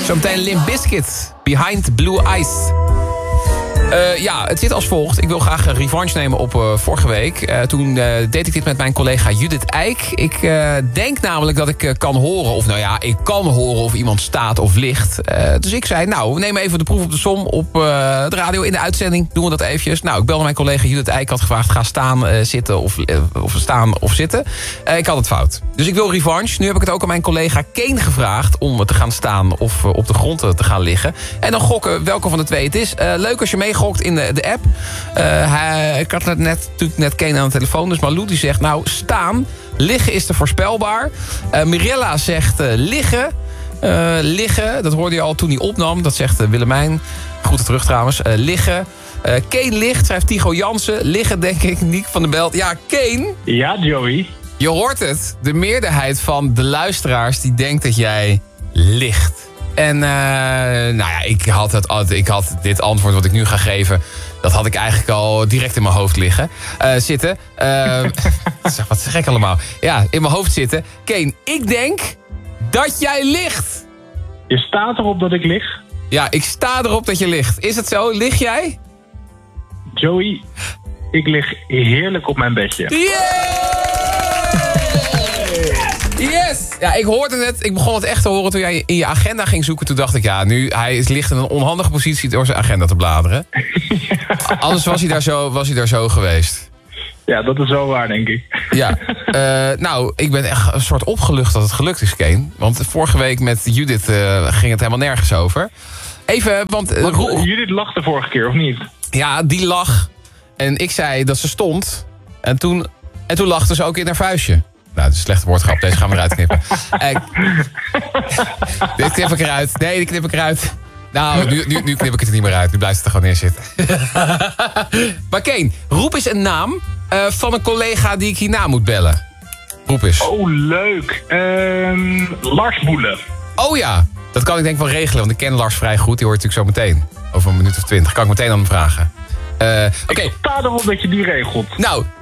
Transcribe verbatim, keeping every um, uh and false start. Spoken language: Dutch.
Zometeen Limp Bizkit, Behind Blue Eyes. Uh, ja, het zit als volgt. Ik wil graag een revanche nemen op uh, vorige week. Uh, toen uh, deed ik dit met mijn collega Judith Eijk. Ik uh, denk namelijk dat ik uh, kan horen... of nou ja, ik kan horen of iemand staat of ligt. Uh, dus ik zei, nou, we nemen even de proef op de som... op uh, de radio in de uitzending. Doen we dat eventjes. Nou, ik belde mijn collega Judith Eijk. had gevraagd, ga staan, uh, zitten of, uh, of staan of zitten. Uh, ik had het fout. Dus ik wil revanche. Nu heb ik het ook aan mijn collega Kane gevraagd... om te gaan staan of uh, op de grond te gaan liggen. En dan gokken welke van de twee het is. Uh, leuk als je mee gokt in de, de app. Uh, hij, ik had net, natuurlijk net Kane aan de telefoon. Dus Malou die zegt, nou, staan. Liggen is te voorspelbaar. Uh, Mirella zegt uh, liggen. Uh, liggen, dat hoorde je al toen hij opnam. Dat zegt uh, Willemijn. Goed terug trouwens. Uh, liggen. Uh, Kane ligt, schrijft Tycho Jansen. Liggen, denk ik, Niek van der Belt. Ja, Kane. Ja, Joey. Je hoort het. De meerderheid van de luisteraars die denkt dat jij ligt. En uh, nou ja, ik had, het, ik had dit antwoord wat ik nu ga geven... dat had ik eigenlijk al direct in mijn hoofd liggen. Uh, zitten. Uh, wat zeg ik allemaal? Ja, in mijn hoofd zitten. Kane, ik denk dat jij ligt. Je staat erop dat ik lig? Ja, ik sta erop dat je ligt. Is het zo? Lig jij? Joey, ik lig heerlijk op mijn bedje. Yeah! Yes! Ja, ik hoorde het. Ik begon het echt te horen toen jij in je agenda ging zoeken. Toen dacht ik, ja, nu hij ligt in een onhandige positie door zijn agenda te bladeren. Ja. Anders was hij, daar zo, was hij daar zo geweest. Ja, dat is wel waar, denk ik. Ja, uh, nou, ik ben echt een soort opgelucht dat het gelukt is, Kane. Want vorige week met Judith uh, ging het helemaal nergens over. Even, want... Uh, want Judith lag de vorige keer, of niet? Ja, die lag. En ik zei dat ze stond. En toen, en toen lachte ze ook in haar vuistje. Nou, dat is een slechte woordgrap. Deze gaan we eruit knippen. uh, dit knip ik eruit. Nee, die knip ik eruit. Nou, nu, nu, nu knip ik het er niet meer uit. Nu blijft het er gewoon neerzitten. Maar Kane, roep eens een naam uh, van een collega die ik hierna moet bellen. Roep eens. Oh, leuk. Uh, Lars Boelen. Oh ja, dat kan ik denk wel regelen. Want ik ken Lars vrij goed. Die hoort natuurlijk zo meteen. Over een minuut of twintig. Kan ik meteen aan hem vragen. Uh, Oké. Okay. Ik sta erop dat je die regelt. Nou,